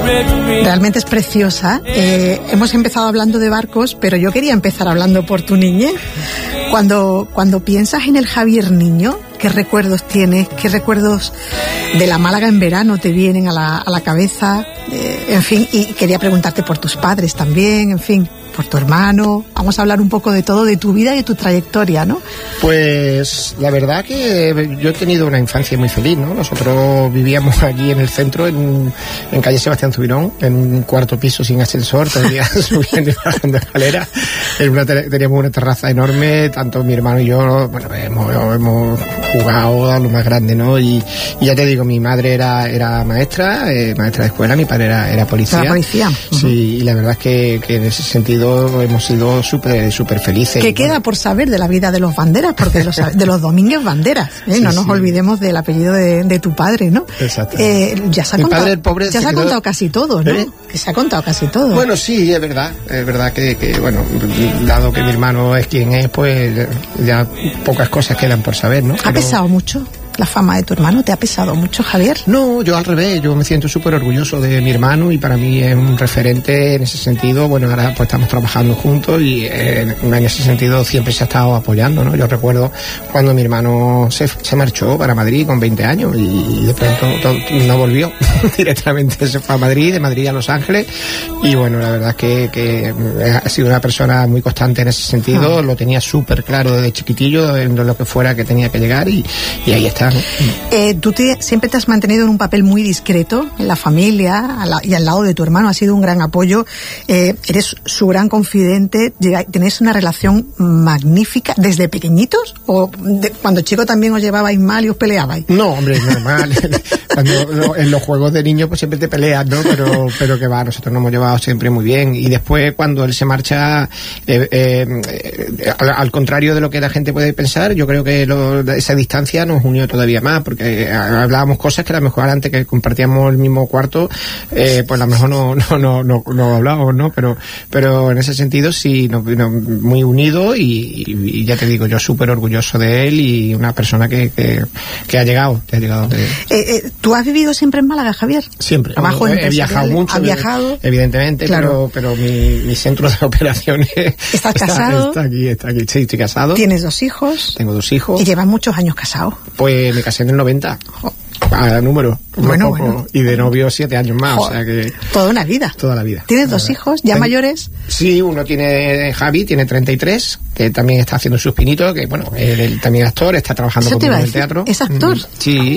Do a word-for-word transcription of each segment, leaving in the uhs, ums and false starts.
Realmente es preciosa. Eh, hemos empezado hablando de barcos, pero yo quería empezar hablando por tu niñez. Cuando, cuando piensas en el Javier niño, ¿qué recuerdos tienes? ¿Qué recuerdos de la Málaga en verano te vienen a la, a la cabeza? Eh, en fin, y quería preguntarte por tus padres también, en fin, por tu hermano. Vamos a hablar un poco de todo, de tu vida y de tu trayectoria, ¿no? Pues la verdad que yo he tenido una infancia muy feliz, ¿no? Nosotros vivíamos aquí en el centro, en, en calle Sebastián Zubirón, en un cuarto piso sin ascensor, todavía subiendo y bajando escaleras. En una, teníamos una terraza enorme, tanto mi hermano y yo, bueno, hemos, hemos jugado a lo más grande, ¿no? Y, y ya te digo, mi madre era, era maestra, eh, maestra de escuela, mi padre era, era policía. Era policía. Uh-huh. Sí, y la verdad es que, que en ese sentido hemos sido súper súper felices. ¿Qué queda por saber de la vida de los Banderas? Porque de los, de los Domínguez Banderas, ¿eh? Sí, no nos sí. olvidemos del apellido de, de tu padre, ¿no? Exacto. Eh, ya se ha Mi contado, padre, el pobre, ya se, se ha quedó... contado casi todo, ¿no? ¿Eh? Que se ha contado casi todo. Bueno, sí, es verdad. Es verdad que, que, bueno, dado que mi hermano es quien es, pues ya pocas cosas quedan por saber, ¿no? ¿Ha Pero... pesado mucho la fama de tu hermano? ¿Te ha pesado mucho, Javier? No, yo al revés, yo me siento súper orgulloso de mi hermano y para mí es un referente en ese sentido. Bueno, ahora pues estamos trabajando juntos y eh, en ese sentido siempre se ha estado apoyando, ¿no? Yo recuerdo cuando mi hermano se, se marchó para Madrid con veinte años y de pronto todo, no volvió, directamente se fue a Madrid, de Madrid a Los Ángeles y bueno, la verdad es que, que ha sido una persona muy constante en ese sentido, ah. lo tenía súper claro desde chiquitillo en lo que fuera que tenía que llegar y, y ahí está. Eh, tú te, siempre te has mantenido en un papel muy discreto en la familia a la, y al lado de tu hermano, has sido un gran apoyo, eh, eres su gran confidente, tenéis una relación magnífica desde pequeñitos o de, cuando chico también os llevabais mal y os peleabais. No, hombre, normal. Cuando, en los juegos de niños pues siempre te peleas, ¿no? Pero, pero que va, nosotros nos hemos llevado siempre muy bien y después cuando él se marcha, eh, eh, al, al contrario de lo que la gente puede pensar, yo creo que lo, esa distancia nos unió todavía más, porque hablábamos cosas que a lo mejor antes que compartíamos el mismo cuarto, eh, pues a lo mejor no, no, no, no, no hablábamos, ¿no? Pero, pero en ese sentido sí, no, no, muy unido y, y ya te digo, yo súper orgulloso de él y una persona que, que, que ha llegado, que ha llegado de... eh, eh, ¿Tú has vivido siempre en Málaga, Javier? Siempre. Abajo he, he viajado mucho. ¿Ha viajado? Evidentemente, claro. pero, pero mi, mi centro de operaciones... ¿Estás está, casado? Está aquí, está aquí. Sí, estoy casado. ¿Tienes dos hijos? Tengo dos hijos. ¿Y llevas muchos años casado? Pues me casé en el noventa. Oh. A número, bueno, poco, bueno. Y de novio siete años más, Joder, o sea que... Toda una vida. Toda la vida. ¿Tienes dos hijos ya Ten... mayores? Sí, uno tiene, Javi, tiene treinta y tres, que también está haciendo sus pinitos, que bueno, él, él también es actor, está trabajando conmigo en el teatro. ¿Es actor? Mm, sí.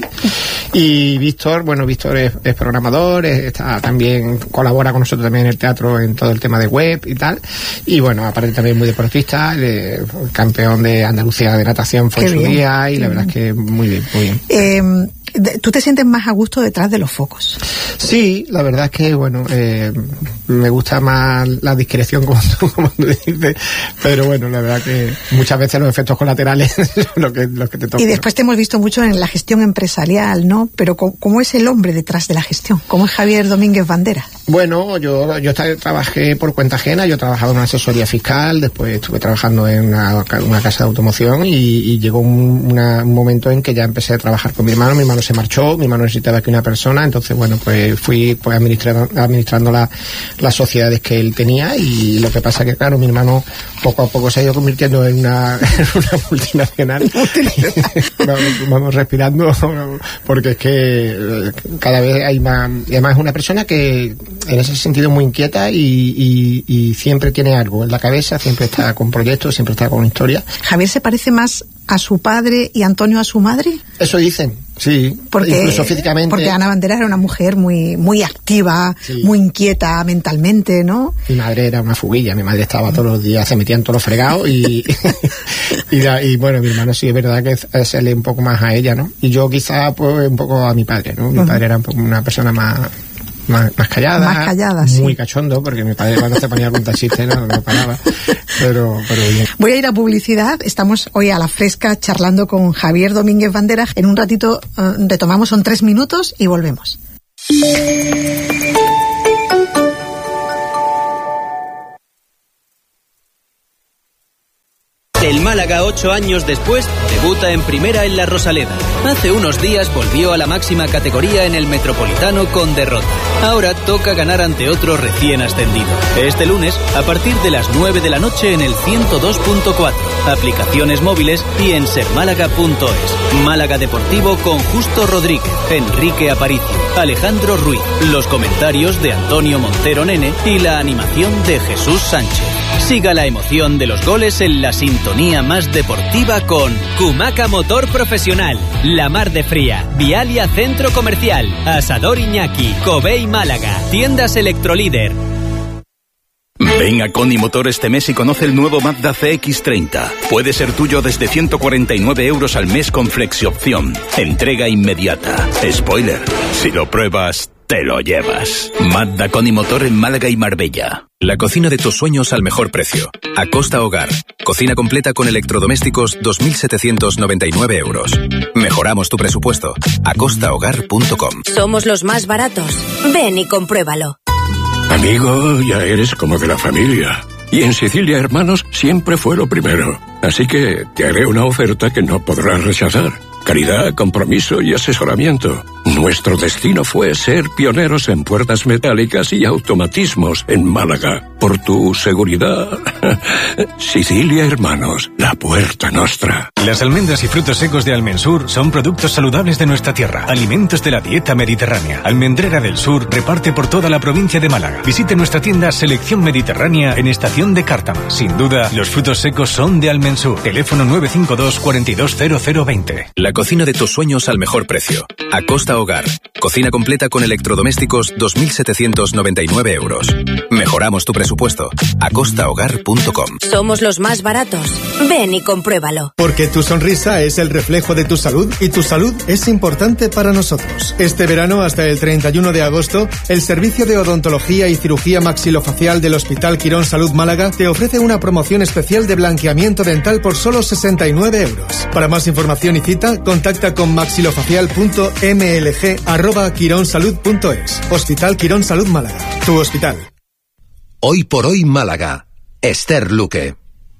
Y Víctor, bueno, Víctor es, es programador, es, está también, colabora con nosotros también en el teatro en todo el tema de web y tal. Y bueno, aparte también muy deportista, el campeón de Andalucía de natación fue Qué en su bien. día y la verdad es que muy bien, muy bien. Eh, ¿Tú te sientes más a gusto detrás de los focos? Sí, la verdad es que, bueno, eh, me gusta más la discreción, como tú, como tú dices, pero bueno, la verdad que muchas veces los efectos colaterales son lo que, lo que te tocan. Y después te hemos visto mucho en la gestión empresarial, ¿no? Pero ¿cómo es el hombre detrás de la gestión? ¿Cómo es Javier Domínguez Banderas? Bueno, yo, yo trabajé por cuenta ajena, yo trabajaba en una asesoría fiscal, después estuve trabajando en una, una casa de automoción y, y llegó un, una, un momento en que ya empecé a trabajar con mi hermano, mi hermano se marchó, mi hermano necesitaba aquí una persona, entonces bueno, pues fui pues administrando, administrando la, las sociedades que él tenía y lo que pasa que claro, mi hermano poco a poco se ha ido convirtiendo en una, en una multinacional. vamos, vamos respirando porque es que cada vez hay más, y además es una persona que en ese sentido muy inquieta y, y, y siempre tiene algo en la cabeza, siempre está con proyectos, siempre está con historia. ¿Javier se parece más a su padre y Antonio a su madre? Eso dicen, sí, porque, incluso físicamente. Porque Ana Banderas era una mujer muy muy activa, sí. muy inquieta mentalmente, ¿no? Mi madre era una fuguilla, mi madre estaba todos los días, se metía en todos los fregados y, y, la, y bueno, mi hermano sí es verdad que se lee un poco más a ella, ¿no? Y yo quizá pues un poco a mi padre, ¿no? Mi uh-huh. padre era un poco una persona más... Más, más callada, más callada, muy sí. cachondo, porque mi padre cuando se ponía a contar chistes no, no paraba, pero, pero bien. Voy a ir a publicidad, estamos hoy a la fresca charlando con Javier Domínguez Banderas, en un ratito uh, retomamos, son tres minutos y volvemos. El Málaga Málaga, ocho años después, debuta en primera en la Rosaleda. Hace unos días volvió a la máxima categoría en el Metropolitano con derrota. Ahora toca ganar ante otro recién ascendido. Este lunes, a partir de las nueve de la noche en el ciento dos punto cuatro, aplicaciones móviles y en ser málaga punto es. Málaga Deportivo con Justo Rodríguez, Enrique Aparicio, Alejandro Ruiz, los comentarios de Antonio Montero Nene y la animación de Jesús Sánchez. Siga la emoción de los goles en la sintonía más deportiva con Kumaca Motor Profesional, La Mar de Fría, Vialia Centro Comercial, Asador Iñaki, Covey Málaga, Tiendas Electrolíder. Ven a Coni Motor este mes y conoce el nuevo Mazda C X treinta. Puede ser tuyo desde ciento cuarenta y nueve euros al mes con flexiopción. Entrega inmediata. Spoiler, si lo pruebas, te lo llevas. Mazda Coni Motor en Málaga y Marbella. La cocina de tus sueños al mejor precio. Acosta Hogar. Cocina completa con electrodomésticos dos mil setecientos noventa y nueve euros. Mejoramos tu presupuesto. acosta hogar punto com. Somos los más baratos. Ven y compruébalo. Amigo, ya eres como de la familia. Y en Sicilia Hermanos siempre fue lo primero. Así que te haré una oferta que no podrás rechazar. Calidad, compromiso y asesoramiento. Nuestro destino fue ser pioneros en puertas metálicas y automatismos en Málaga. Por tu seguridad, Sicilia Hermanos, la puerta nostra. Las almendras y frutos secos de Almensur son productos saludables de nuestra tierra, alimentos de la dieta mediterránea. Almendrera del Sur reparte por toda la provincia de Málaga. Visite nuestra tienda Selección Mediterránea en Estación de Cártama. Sin duda, los frutos secos son de Almensur. Teléfono nueve cinco dos, cuatro dos cero cero dos cero. La cocina de tus sueños al mejor precio. Acosta Hogar. Cocina completa con electrodomésticos dos mil setecientos noventa y nueve euros. Mejoramos tu presupuesto. acosta hogar punto com. Somos los más baratos. Ven y compruébalo. Porque tu sonrisa es el reflejo de tu salud y tu salud es importante para nosotros. Este verano hasta el treinta y uno de agosto, el Servicio de Odontología y Cirugía Maxilofacial del Hospital Quirón Salud Málaga te ofrece una promoción especial de blanqueamiento dental por solo sesenta y nueve euros. Para más información y cita, contacta con maxilofacial punto m l g arroba quironsalud punto es. Hospital Quirón Salud Málaga. Tu hospital. Hoy por hoy Málaga. Esther Luque.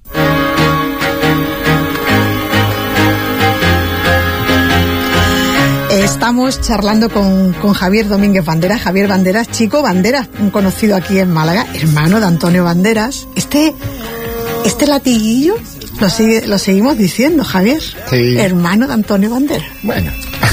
Estamos charlando con, con Javier Domínguez Banderas. Javier Banderas, chico Banderas, un conocido aquí en Málaga, hermano de Antonio Banderas. Este, este latiguillo lo, sigue, lo seguimos diciendo, Javier. Sí. Hermano de Antonio Banderas. Bueno.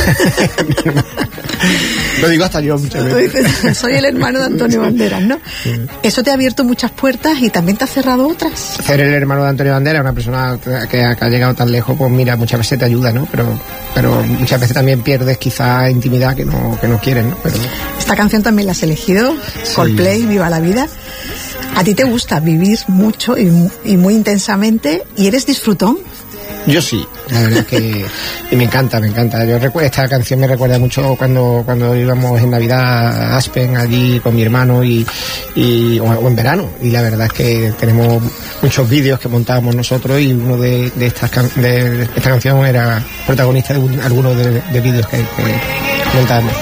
Lo digo hasta yo muchas veces. Soy el hermano de Antonio Banderas, ¿no? Sí. Eso te ha abierto muchas puertas y también te ha cerrado otras. Ser el hermano de Antonio Banderas, una persona que ha llegado tan lejos, pues mira, muchas veces te ayuda, ¿no? Pero, pero muchas veces también pierdes quizá intimidad que no, que no quieres, ¿no? Pero... Esta canción también la has elegido, sí. Coldplay, Viva la Vida. A ti te gusta vivir mucho y, y muy intensamente, y eres disfrutón. Yo sí, la verdad que y me encanta, me encanta. Yo recuerdo, esta canción me recuerda mucho cuando cuando íbamos en Navidad a Aspen allí con mi hermano y, y o, o en verano, y la verdad es que tenemos muchos vídeos que montábamos nosotros y uno de, de estas can, de, de esta canción era protagonista de un, algunos de, de vídeos que, que montábamos.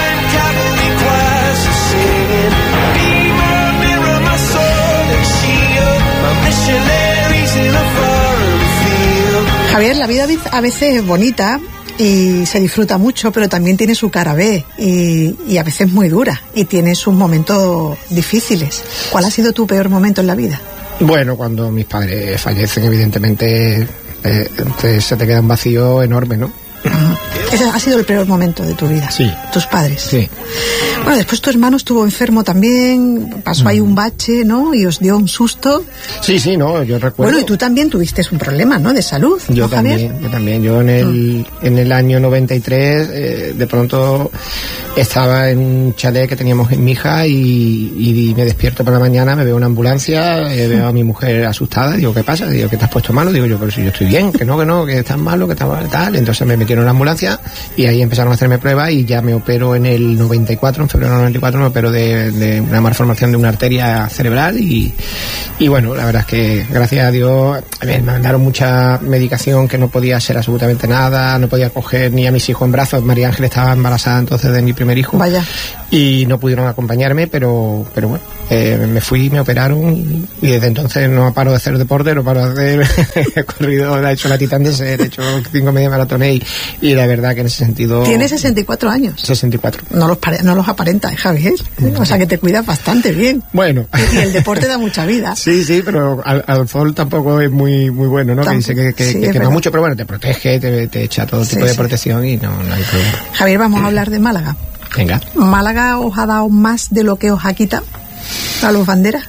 Javier, la vida a veces es bonita y se disfruta mucho, pero también tiene su cara B y, y a veces muy dura y tiene sus momentos difíciles. ¿Cuál ha sido tu peor momento en la vida? Bueno, cuando mis padres fallecen, evidentemente eh, te, se te queda un vacío enorme, ¿no? Ese ha sido el peor momento de tu vida. Sí. Tus padres. Sí. Bueno, después tu hermano estuvo enfermo también, pasó mm. ahí un bache, ¿no? Y os dio un susto. Sí, sí, no, yo recuerdo. Bueno, y tú también tuviste un problema, ¿no? De salud. Yo ¿no, también, Javier? yo también. Yo en el, mm. en el año noventa y tres, eh, de pronto estaba en un chalet que teníamos en Mija y, y me despierto por la mañana, me veo una ambulancia, eh, veo a mi mujer asustada, digo, ¿qué pasa? Digo, ¿qué te has puesto malo? Digo yo, pero si yo estoy bien, que no, que no, que estás malo, que estás mal, tal. Entonces me metieron en la ambulancia y ahí empezaron a hacerme pruebas y ya me opero en el noventa y cuatro, en febrero del noventa y cuatro me opero de, de una malformación de una arteria cerebral y, y bueno, la verdad es que gracias a Dios me mandaron mucha medicación que no podía hacer absolutamente nada, no podía coger ni a mis hijos en brazos. María Ángel estaba embarazada entonces de mi primer hijo. Vaya. Y no pudieron acompañarme, pero, pero bueno, eh, me fui, me operaron y desde entonces no paro de hacer deporte, no paro de hacer he corrido, he hecho la Titán de Ser, he hecho cinco media maratones y, y la verdad que en ese sentido... Tiene sesenta y cuatro años. sesenta y cuatro. No los, pare, no los aparenta, ¿eh, Javier? O sea que te cuidas bastante bien. Bueno. Y el deporte da mucha vida. Sí, sí, pero al, al sol tampoco es muy muy bueno, ¿no? Tampoco, que dice que, que, sí, que quema mucho, pero bueno, te protege, te, te echa todo tipo sí, de protección sí. y no, no hay problema. Javier, vamos a hablar de Málaga. Venga. ¿Málaga os ha dado más de lo que os ha quitado a los banderas?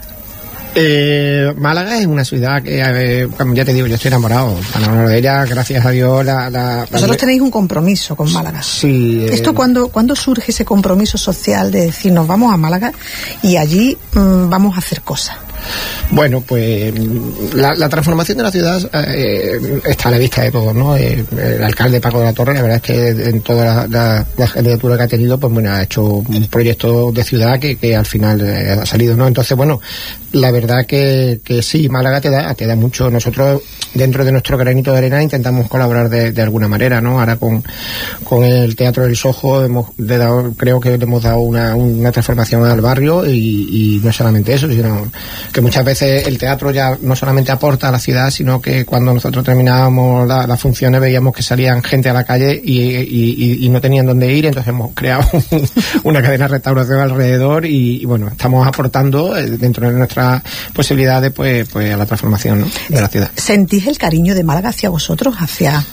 Eh, Málaga es una ciudad que, eh, como ya te digo, yo estoy enamorado, enamorado de ella, gracias a Dios. La, la, Vosotros la... tenéis un compromiso con Málaga. Sí. ¿Esto eh... cuándo, cuándo surge ese compromiso social de decir nos vamos a Málaga y allí mmm, vamos a hacer cosas? Bueno, pues la, la transformación de la ciudad eh, está a la vista de todos, ¿no? Eh, el alcalde Paco de la Torre, la verdad es que en toda la, la, la candidatura que ha tenido, pues bueno, ha hecho un proyecto de ciudad que, que al final eh, ha salido, ¿no? Entonces, bueno, la verdad que, que sí, Málaga te da, te da mucho. Nosotros, dentro de nuestro granito de arena, intentamos colaborar de, de alguna manera, ¿no? Ahora con, con el Teatro del Sojo hemos de dado, creo que le hemos dado una, una transformación al barrio y, y no solamente eso, sino que muchas veces el teatro ya no solamente aporta a la ciudad, sino que cuando nosotros terminábamos la, las funciones veíamos que salían gente a la calle y, y, y no tenían dónde ir, entonces hemos creado una cadena de restauración alrededor y, y bueno, estamos aportando dentro de nuestras posibilidades pues, pues a la transformación, ¿no? de la ciudad. ¿Sentís el cariño de Málaga hacia vosotros, hacia...?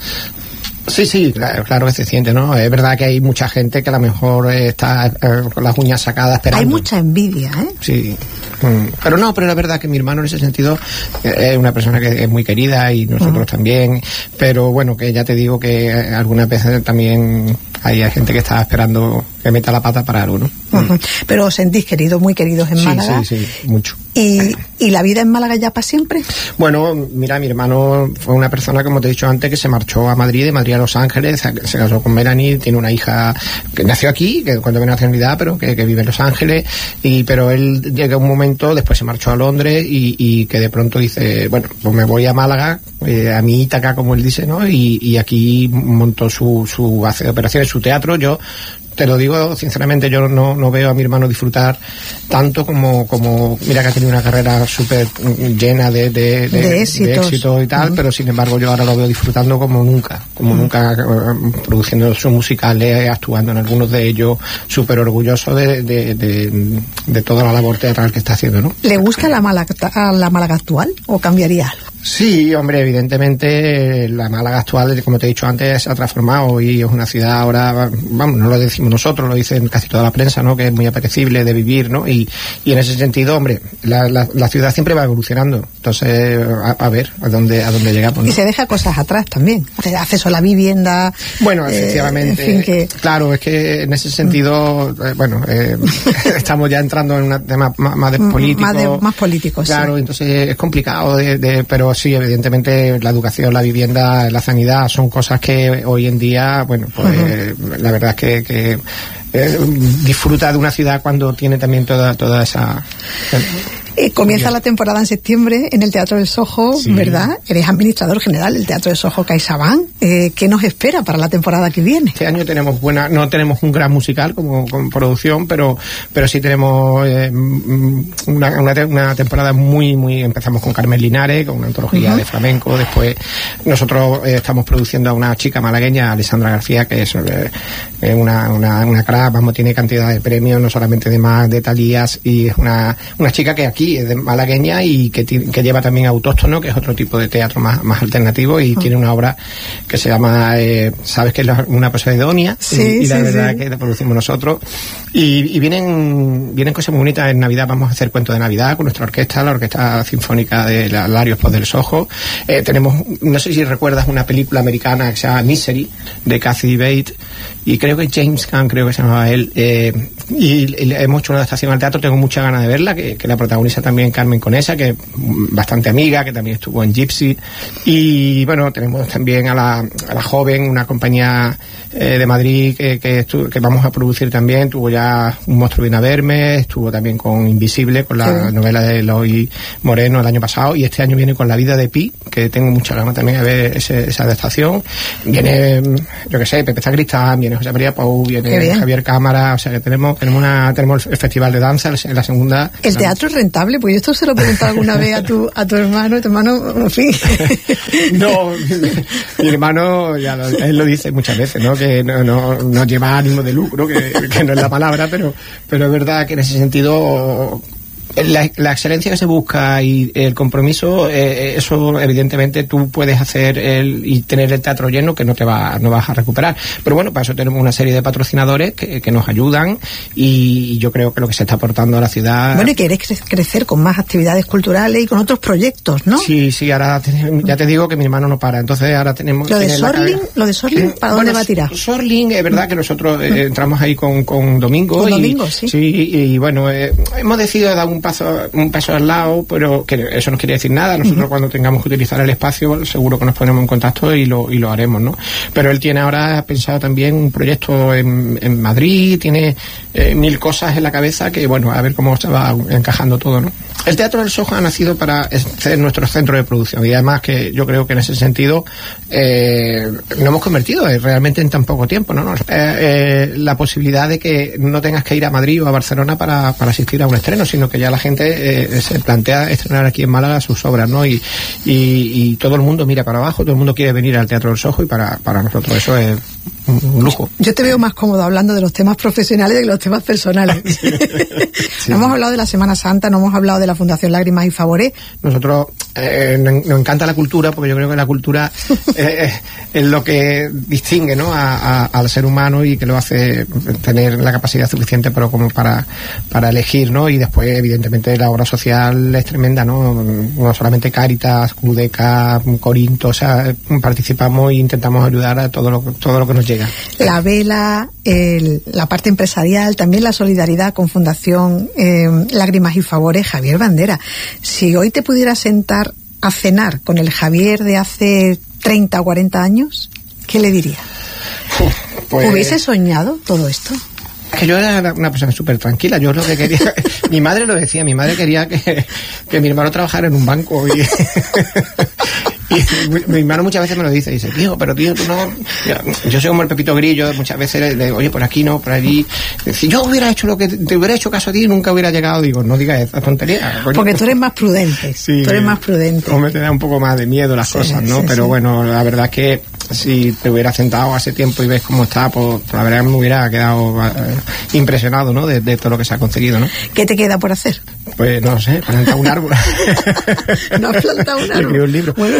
Sí, sí, claro, claro que se siente, ¿no? Es verdad que hay mucha gente que a lo mejor está eh, con las uñas sacadas esperando. Hay mucha envidia, ¿eh? Sí, mm. pero no, pero la verdad que mi hermano en ese sentido eh, es una persona que es muy querida y nosotros uh-huh. también, pero bueno, que ya te digo que algunas veces también hay gente que está esperando que meta la pata para algo, ¿no? Uh-huh. Mm. Pero os sentís queridos, muy queridos en sí, Málaga. Sí, sí, mucho. ¿Y, ¿Y la vida en Málaga ya para siempre? Bueno, mira, mi hermano fue una persona, como te he dicho antes, que se marchó a Madrid, de Madrid a Los Ángeles, se casó con Melanie, tiene una hija que nació aquí, que cuando viene a nacionalidad, pero que, que vive en Los Ángeles, y pero él llega un momento, después se marchó a Londres y, y que de pronto dice, bueno, pues me voy a Málaga, eh, a mi Ítaca, como él dice, ¿no? Y, y aquí montó su, su hace operaciones, su teatro. Yo te lo digo sinceramente, yo no, no veo a mi hermano disfrutar tanto como, como mira que ha tenido una carrera súper llena de, de, de, de, éxitos. de éxito y tal, uh-huh. pero sin embargo yo ahora lo veo disfrutando como nunca, como uh-huh. nunca, uh, produciendo sus musicales, actuando en algunos de ellos, súper orgulloso de, de, de, de toda la labor teatral que está haciendo, ¿no? ¿Le gusta la Málaga, la Málaga actual o cambiaría algo? Sí, hombre, evidentemente la Málaga actual, como te he dicho antes, se ha transformado y es una ciudad ahora, vamos, no lo decimos nosotros, lo dicen casi toda la prensa, ¿no? Que es muy apetecible de vivir, ¿no? Y, y en ese sentido, hombre, la, la, la ciudad siempre va evolucionando. Entonces, a, a ver a dónde a dónde llegamos, ¿no? Y se deja cosas atrás también. Acceso a la vivienda. Bueno, efectivamente. Eh, en fin que... Claro, es que en ese sentido, eh, bueno, eh, estamos ya entrando en un tema más, más de político. Más, de, más políticos, claro, sí. Entonces es complicado, de, de, pero sí, evidentemente la educación, la vivienda, la sanidad son cosas que hoy en día, bueno, pues uh-huh. la verdad es que, que eh, disfruta de una ciudad cuando tiene también toda, toda esa... Eh, comienza la temporada en septiembre en el Teatro del Sojo, sí. ¿verdad? Eres administrador general del Teatro del Sojo CaixaBank. Eh, ¿Qué nos espera para la temporada que viene? Este año tenemos buena, no tenemos un gran musical como, como producción, pero pero sí tenemos eh, una, una, una temporada muy, muy... Empezamos con Carmen Linares, con una antología uh-huh. de flamenco. Después nosotros eh, estamos produciendo a una chica malagueña, Alessandra García, que es eh, una, una, una crack, vamos, tiene cantidad de premios, no solamente de más, de Talías, y es una, una chica que aquí es de malagueña y que, que lleva también autóctono, que es otro tipo de teatro más, más alternativo, y uh-huh. tiene una obra que se llama eh, sabes que es la, una poseidonia, sí, y, y la sí, verdad sí. que la producimos nosotros, y, y vienen vienen cosas muy bonitas. En Navidad vamos a hacer cuentos de Navidad con nuestra orquesta, la Orquesta Sinfónica de la Larios Poz del Sojo. Eh, tenemos, no sé si recuerdas una película americana que se llama Misery, de Kathy Bates, y creo que James Caan, creo que se llamaba él, eh, y, y hemos hecho una adaptación al teatro. Tengo mucha ganas de verla, que, que la protagonista protagoniza también Carmen Conesa, que es bastante amiga, que también estuvo en Gypsy. Y bueno, tenemos también a la, a la joven, una compañía eh, de Madrid que, que, estuvo, que vamos a producir también. Tuvo ya Un monstruo viene a verme, estuvo también con Invisible, con la sí. novela de Eloy Moreno el año pasado, y este año viene con La vida de Pi, que tengo mucha ganas también de ver ese, esa adaptación. Viene, yo qué sé, Pepe Sacristán, viene José María Pou, viene Javier Cámara, o sea que tenemos, tenemos una, tenemos el Festival de Danza en la segunda. ¿El teatro es rentable? Pues yo esto se lo he preguntado alguna vez a tu, a tu hermano, tu hermano, en fin. No, mi, mi hermano, ya lo, él lo dice muchas veces, ¿no? Que no, no, no lleva ánimo de lucro, que, que no es la palabra, pero, pero es verdad que en ese sentido La, la excelencia que se busca y el compromiso, eh, eso evidentemente tú puedes hacer el, y tener el teatro lleno que no te va, no vas a recuperar. Pero bueno, para eso tenemos una serie de patrocinadores que, que nos ayudan, y yo creo que lo que se está aportando a la ciudad. Bueno, y querés cre- crecer con más actividades culturales y con otros proyectos, ¿no? Sí, sí, ahora te, ya te digo que mi hermano no para, entonces ahora tenemos. Lo de Sorling, lo de Sorling, ¿para dónde bueno, va a tirar? Sorling, es verdad que nosotros eh, entramos ahí con, con Domingo. Con y, Domingo, sí. Sí, y, y bueno, eh, hemos decidido dar un paso, un paso al lado, pero que eso no quiere decir nada. Nosotros uh-huh. cuando tengamos que utilizar el espacio, seguro que nos ponemos en contacto y lo, y lo haremos, ¿no? Pero él tiene ahora pensado también un proyecto en, en Madrid, tiene eh, mil cosas en la cabeza que, bueno, a ver cómo se va encajando todo, ¿no? El Teatro del Soho ha nacido para ser nuestro centro de producción, y además que yo creo que en ese sentido eh, nos hemos convertido realmente en tan poco tiempo, ¿no? Eh, eh, la posibilidad de que no tengas que ir a Madrid o a Barcelona para, para asistir a un estreno, sino que ya la gente eh, se plantea estrenar aquí en Málaga sus obras, ¿no? Y, y, y todo el mundo mira para abajo, todo el mundo quiere venir al Teatro del Soho, y para, para nosotros eso es un lujo. Yo te veo más cómodo hablando de los temas profesionales que de los temas personales. Sí. Sí. No hemos hablado de la Semana Santa, no hemos hablado de la Fundación Lágrimas y Favores. Nosotros eh, nos encanta la cultura, porque yo creo que la cultura eh, es lo que distingue, ¿no? a, a, al ser humano, y que lo hace tener la capacidad suficiente pero como para, para elegir, ¿no? Y después, evidentemente, la obra social es tremenda, ¿no? No solamente Cáritas, Cudeca, Corinto, o sea, participamos e intentamos ayudar a todo lo, todo lo que nos llega. La vela, el, la parte empresarial, también la solidaridad con Fundación eh, Lágrimas y Favores. Javier Bandera, si hoy te pudieras sentar a cenar con el Javier de hace treinta o cuarenta años, ¿qué le dirías? Pues, ¿hubiese soñado todo esto? Que yo era una persona súper tranquila, yo lo que quería, mi madre lo decía, mi madre quería que, que mi hermano trabajara en un banco, y y mi, mi hermano muchas veces me lo dice, dice, tío, pero tío, tú no, yo, yo soy como el Pepito Grillo, muchas veces le digo, oye, por aquí no, por allí, si yo hubiera hecho lo que te hubiera hecho caso a ti, nunca hubiera llegado. Digo, no digas esa tontería, coño. Porque tú eres más prudente, sí, tú eres más prudente. O me te da un poco más de miedo las sí, cosas, ¿no? Sí, pero sí. Bueno, la verdad es que si te hubiera sentado hace tiempo y ves cómo está, pues la verdad me hubiera quedado eh, impresionado, ¿no? De, de todo lo que se ha conseguido, ¿no? ¿Qué te queda por hacer? Pues no sé, plantar un árbol. ¿No has plantado un árbol? Escribir un libro. Bueno.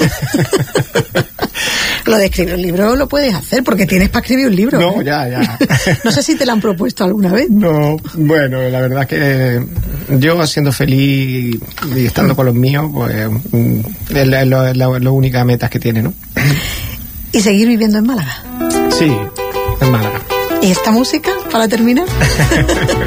Lo de escribir un libro lo puedes hacer, porque tienes para escribir un libro. No, ¿eh? ya, ya. No sé si te lo han propuesto alguna vez. No, bueno, la verdad es que yo siendo feliz y estando con los míos, pues es la, la, la, la única meta que tiene, ¿no? ¿Y seguir viviendo en Málaga? Sí, en Málaga. ¿Y esta música, para terminar?